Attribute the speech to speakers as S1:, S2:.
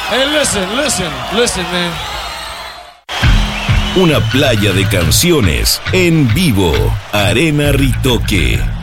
S1: Hey, listen, man.
S2: Una playa de canciones en vivo. Arena Ritoque.